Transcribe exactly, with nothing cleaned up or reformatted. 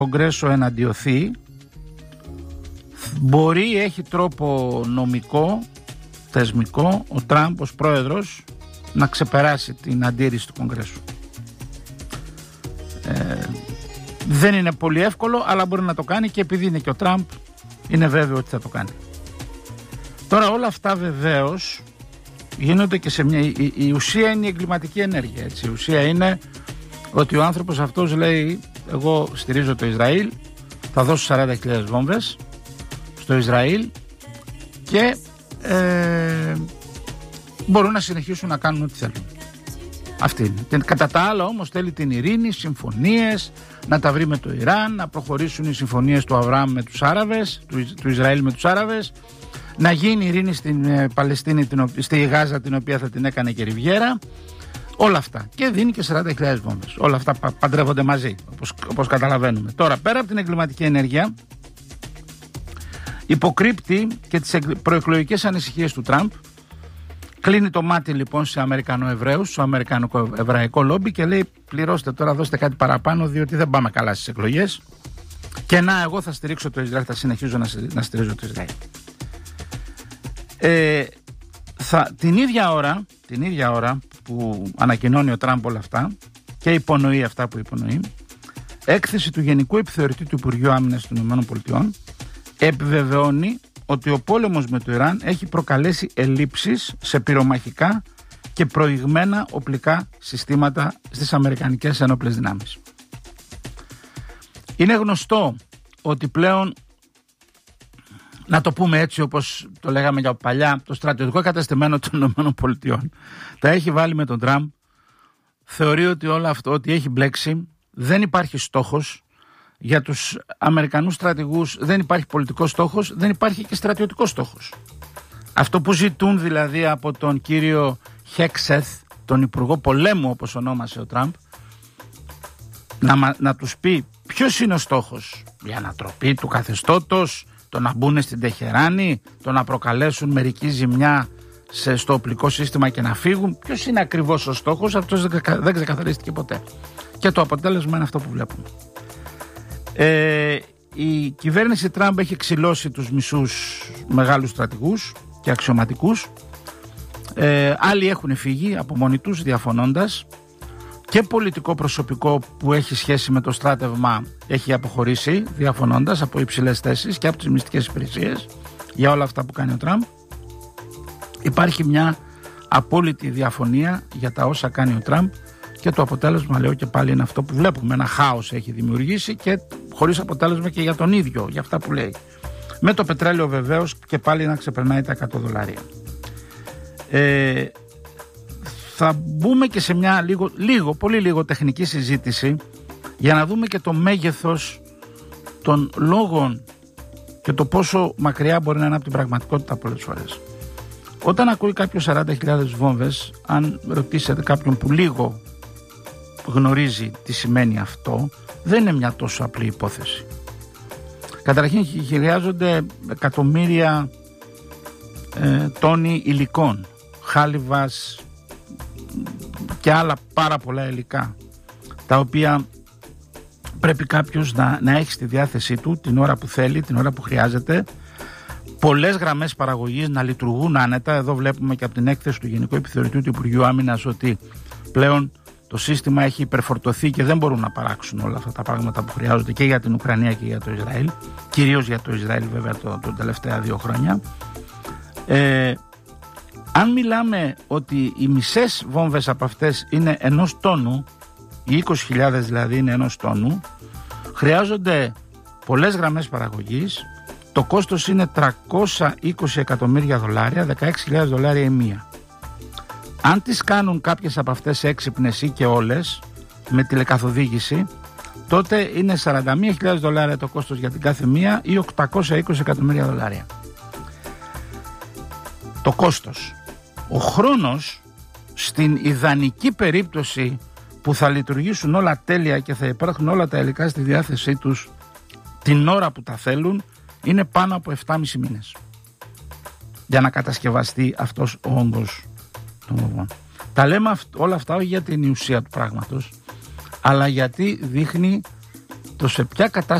Κογκρέσο εναντιωθεί, μπορεί, έχει τρόπο νομικό, θεσμικό, ο Τραμπ ως πρόεδρος να ξεπεράσει την αντίρρηση του Κογκρέσου. Ε, δεν είναι πολύ εύκολο, αλλά μπορεί να το κάνει, και επειδή είναι και ο Τραμπ, είναι βέβαιο ότι θα το κάνει. Τώρα όλα αυτά βεβαίως γίνονται και σε μια... Η, η ουσία είναι η εγκληματική ενέργεια, έτσι. Η ουσία είναι ότι ο άνθρωπος αυτός λέει: εγώ στηρίζω το Ισραήλ, θα δώσω σαράντα χιλιάδες βόμβες στο Ισραήλ και ε, μπορούν να συνεχίσουν να κάνουν ό,τι θέλουν. Αυτή είναι. Κατά τα άλλα όμως θέλει την ειρήνη, συμφωνίες, να τα βρει με το Ιράν, να προχωρήσουν οι συμφωνίες του Αβραάμ με τους Άραβες, του, του Ισραήλ με τους Άραβες, να γίνει ειρήνη στην ε, Παλαιστίνη, την, στη Γάζα, την οποία θα την έκανε και Ριβιέρα. Όλα αυτά. Και δίνει και σαράντα χιλιάδες βόμβες. Όλα αυτά πα, παντρεύονται μαζί, όπως, όπως καταλαβαίνουμε. Τώρα, πέρα από την εγκληματική ενέργεια, υποκρύπτει και τις προεκλογικές ανησυχίες του Τραμπ. Κλείνει το μάτι λοιπόν σε Αμερικανοεβραίους, στο Αμερικανο-Εβραϊκό λόμπι, και λέει: πληρώστε τώρα, δώστε κάτι παραπάνω, διότι δεν πάμε καλά στις εκλογές. Και να, εγώ θα στηρίξω το Ισραήλ, θα συνεχίζω να, να στηρίζω το Ισραήλ. Ε, θα, την ίδια ώρα, την ίδια ώρα που ανακοινώνει ο Τραμπ όλα αυτά και υπονοεί αυτά που υπονοεί, έκθεση του Γενικού Επιθεωρητή του Υπουργείου Άμυνας των ΗΠΑ επιβεβαιώνει ότι ο πόλεμος με το Ιράν έχει προκαλέσει ελλείψεις σε πυρομαχικά και προηγμένα οπλικά συστήματα στις αμερικανικές ενόπλες δυνάμεις. Είναι γνωστό ότι πλέον, να το πούμε έτσι όπως το λέγαμε για παλιά, το στρατιωτικό κατεστημένο των ΗΠΑ τα έχει βάλει με τον Τραμπ. Θεωρεί ότι όλο αυτό, ότι έχει μπλέξει, δεν υπάρχει στόχος. Για τους Αμερικανούς στρατηγούς δεν υπάρχει πολιτικός στόχος, δεν υπάρχει και στρατιωτικός στόχος. Αυτό που ζητούν δηλαδή από τον κύριο Χέξεθ, τον Υπουργό Πολέμου όπως ονόμασε ο Τραμπ, να, να τους πει ποιος είναι ο στόχος: η ανατροπή του καθεστώτος, το να μπουν στην Τεχεράνη, το να προκαλέσουν μερική ζημιά σε, στο οπλικό σύστημα και να φύγουν. Ποιος είναι ακριβώς ο στόχος? Αυτός δεν, δεν ξεκαθαρίστηκε ποτέ. Και το αποτέλεσμα είναι αυτό που βλέπουμε. Ε, η κυβέρνηση Τραμπ έχει ξυλώσει τους μισούς μεγάλους στρατηγούς και αξιωματικούς. Ε, άλλοι έχουν φύγει από μόνοι τους διαφωνώντας, και πολιτικό προσωπικό που έχει σχέση με το στράτευμα έχει αποχωρήσει διαφωνώντας από υψηλές θέσεις και από τις μυστικές υπηρεσίες για όλα αυτά που κάνει ο Τραμπ. Υπάρχει μια απόλυτη διαφωνία για τα όσα κάνει ο Τραμπ, και το αποτέλεσμα, λέω και πάλι, είναι αυτό που βλέπουμε. Ένα χάος έχει δημιουργήσει, και χωρίς αποτέλεσμα και για τον ίδιο, για αυτά που λέει. Με το πετρέλαιο βεβαίως και πάλι να ξεπερνάει τα εκατό δολάρια. Ε, θα μπούμε και σε μια λίγο, λίγο, πολύ λίγο τεχνική συζήτηση για να δούμε και το μέγεθος των λόγων και το πόσο μακριά μπορεί να είναι από την πραγματικότητα πολλές φορές. Όταν ακούει κάποιος σαράντα χιλιάδες βόμβες, αν ρωτήσετε κάποιον που λίγο γνωρίζει τι σημαίνει αυτό, δεν είναι μια τόσο απλή υπόθεση. Καταρχήν χρειάζονται εκατομμύρια ε, τόνοι υλικών, χάλιβας και άλλα πάρα πολλά υλικά, τα οποία πρέπει κάποιος να, να έχει στη διάθεσή του την ώρα που θέλει, την ώρα που χρειάζεται. Πολλές γραμμές παραγωγής να λειτουργούν άνετα. Εδώ βλέπουμε και από την έκθεση του Γενικού Επιθεωρητή του Υπουργείου Άμυνας ότι πλέον το σύστημα έχει υπερφορτωθεί και δεν μπορούν να παράξουν όλα αυτά τα πράγματα που χρειάζονται και για την Ουκρανία και για το Ισραήλ. Κυρίως για το Ισραήλ βέβαια το, το τελευταία δύο χρόνια. Ε, αν μιλάμε ότι οι μισές βόμβες από αυτές είναι ενός τόνου, οι είκοσι χιλιάδες δηλαδή είναι ενός τόνου, χρειάζονται πολλές γραμμές παραγωγής. Το κόστος είναι τριακόσια είκοσι εκατομμύρια δολάρια, δεκαέξι χιλιάδες δολάρια η μία. Αν τις κάνουν κάποιες από αυτές έξυπνες ή και όλες με τηλεκαθοδήγηση, τότε είναι σαράντα μία χιλιάδες δολάρια το κόστος για την κάθε μία ή οκτακόσια είκοσι εκατομμύρια δολάρια. Το κόστος. Ο χρόνος, στην ιδανική περίπτωση που θα λειτουργήσουν όλα τέλεια και θα υπάρχουν όλα τα υλικά στη διάθεσή τους την ώρα που τα θέλουν, είναι πάνω από επτά και μισό μήνες για να κατασκευαστεί αυτός ο όγκος των βομβών. Τα λέμε όλα αυτά όχι για την ουσία του πράγματος, αλλά γιατί δείχνει το σε ποια κατάσταση